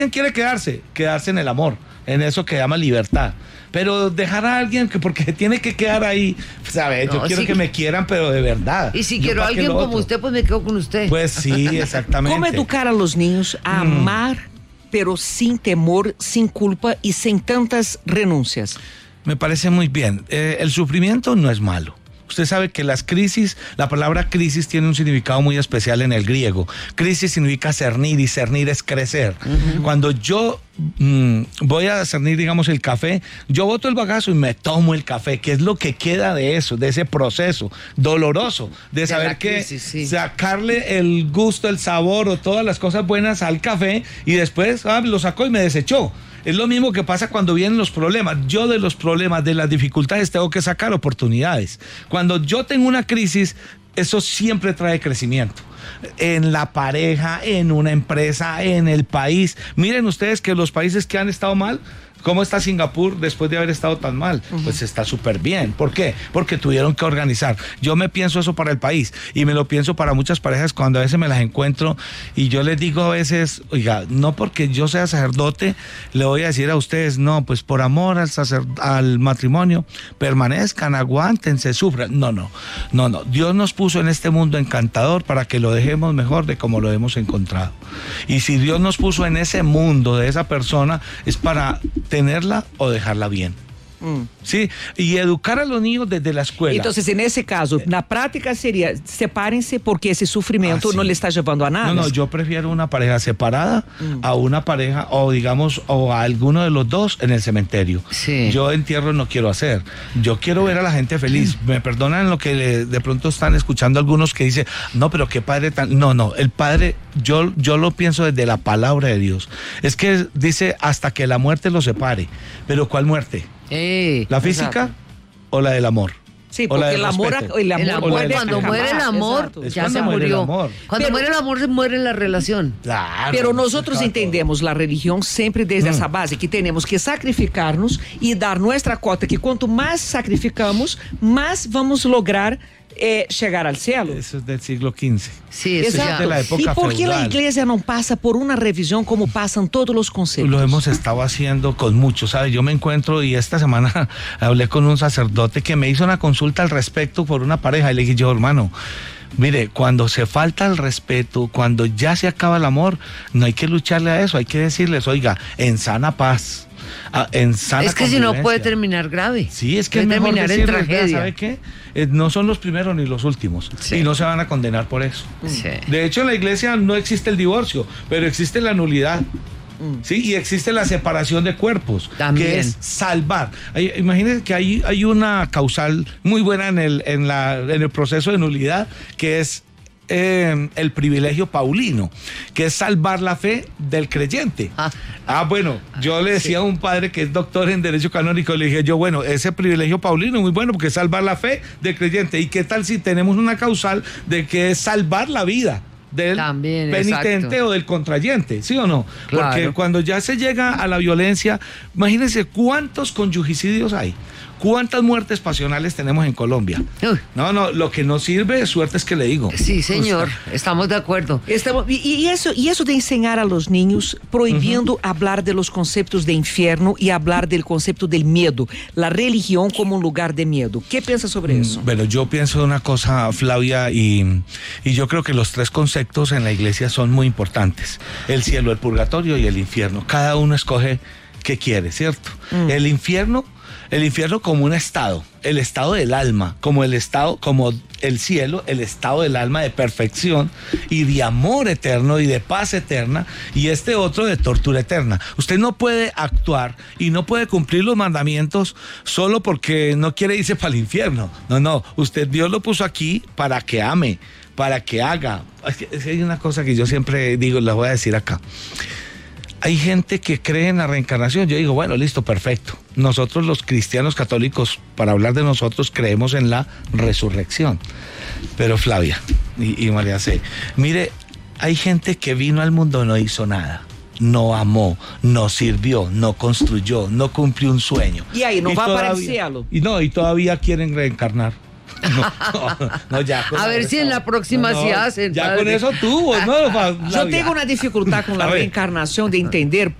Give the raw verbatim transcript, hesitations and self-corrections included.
quiere quedarse, quedarse en el amor, en eso que llama libertad. Pero dejar a alguien que porque tiene que quedar ahí, ¿sabes? No, yo quiero sí, que me quieran, pero de verdad. Y si yo quiero a alguien como usted, pues me quedo con usted. Pues sí, exactamente. ¿Cómo educar a los niños a mm. amar, pero sin temor, sin culpa y sin tantas renuncias? Me parece muy bien. Eh, el sufrimiento no es malo. Usted sabe que las crisis, la palabra crisis tiene un significado muy especial en el griego. Crisis significa cernir y cernir es crecer. Uh-huh. Cuando yo mmm, voy a cernir, digamos, el café, yo boto el bagazo y me tomo el café, que es lo que queda de eso, de ese proceso doloroso, de, de saber que crisis, sí. sacarle el gusto, el sabor o todas las cosas buenas al café y después ah, lo sacó y me desechó. Es lo mismo que pasa cuando vienen los problemas. Yo de los problemas, de las dificultades, tengo que sacar oportunidades. Cuando yo tengo una crisis, eso siempre trae crecimiento. En la pareja, en una empresa, en el país. Miren ustedes que los países que han estado mal, ¿cómo está Singapur después de haber estado tan mal? Uh-huh. Pues está súper bien. ¿Por qué? Porque tuvieron que organizar. Yo me pienso eso para el país y me lo pienso para muchas parejas cuando a veces me las encuentro y yo les digo a veces, oiga, no porque yo sea sacerdote le voy a decir a ustedes, no, pues por amor al, sacer, al matrimonio, permanezcan, aguántense, sufran. No, no, no, no. Dios nos puso en este mundo encantador para que lo dejemos mejor de como lo hemos encontrado. Y si Dios nos puso en ese mundo de esa persona, es para tenerla o dejarla bien. Mm. Sí, y educar a los niños desde la escuela. Entonces, en ese caso, na práctica sería, sepárense porque ese sufrimiento ah, sí. no le está llevando a nada. No, no, yo prefiero una pareja separada mm. a una pareja, o digamos, o a alguno de los dos en el cementerio. Sí. Yo entierro no quiero hacer. Yo quiero ver a la gente feliz. Me perdonan lo que le, de pronto están escuchando algunos que dicen, no, pero qué padre tan... No, no, el padre, yo, yo lo pienso desde la palabra de Dios. Es que dice, hasta que la muerte los separe. ¿Pero cuál muerte? Eh, ¿La física exacto. o la del amor? Sí, porque el amor, el amor, el amor muere cuando muere el amor, ya se murió. Cuando pero, muere el amor, se muere la relación. Claro, pero nosotros exacto. entendemos la religión siempre desde mm. esa base, que tenemos que sacrificarnos y dar nuestra cuota, que cuanto más sacrificamos, más vamos a lograr Eh, llegar al cielo. Eso es del siglo quince. Sí, eso es de la época. ¿Y por qué la iglesia no pasa por una revisión como pasan todos los conceptos? Lo hemos estado haciendo con muchos, ¿sabes? Yo me encuentro y esta semana hablé con un sacerdote que me hizo una consulta al respecto por una pareja y le dije yo, hermano, mire, cuando se falta el respeto, cuando ya se acaba el amor, no hay que lucharle a eso, hay que decirles, oiga, en sana paz. Ah, en sana es que si no puede terminar grave. Sí, es que puede es mejor terminar decirles, en tragedia. ¿Sabe qué? Eh, no son los primeros ni los últimos. Sí. Y no se van a condenar por eso. Sí. De hecho, en la iglesia no existe el divorcio, pero existe la nulidad. Sí, y existe la separación de cuerpos, también. Que es salvar. Hay, imagínense que hay, hay una causal muy buena en el, en, la, en el proceso de nulidad, que es Eh, el privilegio paulino, que es salvar la fe del creyente. Ah, ah bueno, yo le decía sí. a un padre que es doctor en Derecho Canónico, le dije yo, bueno, ese privilegio paulino es muy bueno porque es salvar la fe del creyente. ¿Y qué tal si tenemos una causal de que es salvar la vida del También, penitente exacto. o del contrayente, ¿sí o no? Claro. Porque cuando ya se llega a la violencia, imagínense cuántos conyugicidios hay. ¿Cuántas muertes pasionales tenemos en Colombia? Uy. No, no, lo que no sirve, suerte es que le digo. Sí, señor, estamos de acuerdo. Estamos, y, y, eso, y eso de enseñar a los niños, prohibiendo uh-huh. hablar de los conceptos de infierno y hablar del concepto del miedo, la religión como un lugar de miedo. ¿Qué piensas sobre mm, eso? Bueno, yo pienso una cosa, Flavia, y, y yo creo que los tres conceptos en la iglesia son muy importantes. El cielo, el purgatorio y el infierno. Cada uno escoge qué quiere, ¿cierto? Mm. El infierno... El infierno como un estado, el estado del alma, como el estado, como el cielo, el estado del alma de perfección y de amor eterno y de paz eterna, y este otro de tortura eterna. Usted no puede actuar y no puede cumplir los mandamientos solo porque no quiere irse para el infierno. No, no, usted, Dios lo puso aquí para que ame, para que haga. Es que, es que hay una cosa que yo siempre digo, la voy a decir acá. Hay gente que cree en la reencarnación. Yo digo, bueno, listo, perfecto. Nosotros los cristianos católicos, para hablar de nosotros, creemos en la resurrección. Pero Flavia y, y María C., mire, hay gente que vino al mundo, no hizo nada. No amó, no sirvió, no construyó, no cumplió un sueño. Y ahí no y va todavía, para el cielo. Y no, y todavía quieren reencarnar. No, no, no, ya a ver si en la próxima no, no, se hacen. Ya padre. Con eso tuvo, ¿no? Yo tengo una dificultad con la reencarnación de entender